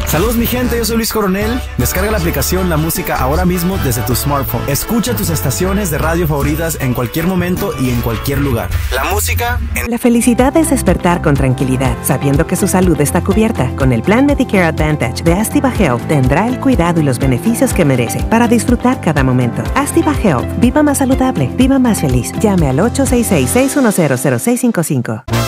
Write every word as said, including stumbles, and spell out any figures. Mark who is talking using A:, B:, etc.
A: Saludos mi gente, yo soy Luis Coronel. Descarga la aplicación La Música ahora mismo desde tu smartphone. Escucha tus estaciones de radio favoritas en cualquier momento y en cualquier lugar. La música en...
B: La felicidad es despertar con tranquilidad, sabiendo que su salud está cubierta. Con el plan Medicare Advantage de Astiva Health tendrá el cuidado y los beneficios que merece para disfrutar cada momento. Astiva Health, viva más saludable, viva más feliz. Llame al ocho seis seis, seis uno cero, cero seis cinco cinco.